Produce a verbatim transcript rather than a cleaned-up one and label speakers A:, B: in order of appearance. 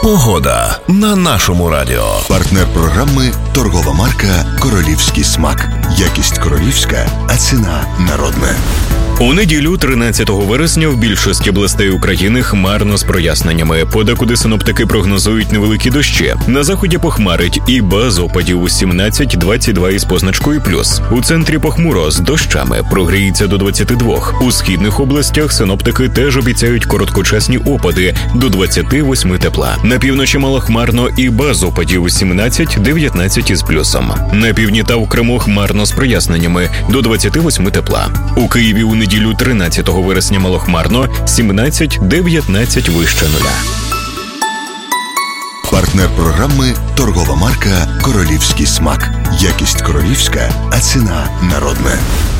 A: Погода на нашому радіо.
B: Партнер програми торгова марка «Королівський смак». Якість королівська, а ціна народна.
C: У неділю, тринадцятого вересня, в більшості областей України хмарно з проясненнями. Подекуди синоптики прогнозують невеликі дощі. На заході похмарить і без опадів у сімнадцять двадцять два із позначкою плюс. У центрі похмуро з дощами, прогріється до двадцяти двох. У східних областях синоптики теж обіцяють короткочасні опади до двадцяти восьми тепла. На півночі малохмарно і без опадів у сімнадцять дев'ятнадцять із плюсом. На півдні та в Криму хмарно з проясненнями до двадцяти восьми тепла. У Києві у неділю тринадцятого вересня малохмарно, сімнадцять дев'ятнадцять вище нуля.
B: Партнер програми торгова марка «Королівський смак». Якість королівська, а ціна народна.